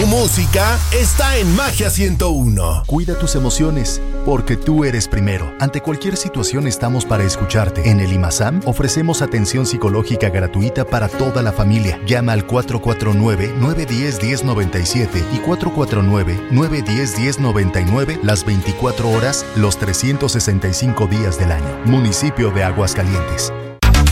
música está en Magia 101. Cuida tus emociones, porque tú eres primero. Ante cualquier situación estamos para escucharte. En el IMASAM ofrecemos atención psicológica gratuita para toda la familia. Llama al 449-910-1097 y 449-910-1099 las 24 horas, los 365 días del año. Municipio de Aguascalientes.